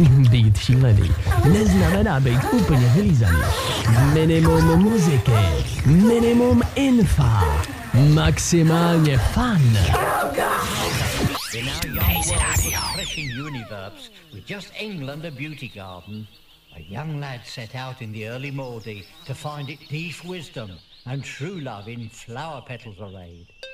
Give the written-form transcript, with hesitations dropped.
Být šílený neznamená být úplně vylízaný. Minimum muziky, minimum infa, maximálně fun. In our young world of refreshing univerbs, with just England a beauty garden, a young lad set out in the early Mordy to find it deep wisdom and true love in flower petals arrayed.